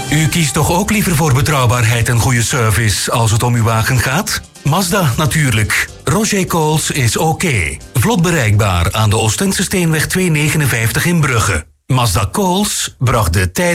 U kiest toch ook liever voor betrouwbaarheid en goede service als het om uw wagen gaat? Mazda natuurlijk. Roger Coles is oké. Vlot bereikbaar aan de Oostense Steenweg 259 in Brugge. Mazda Coles bracht de tijd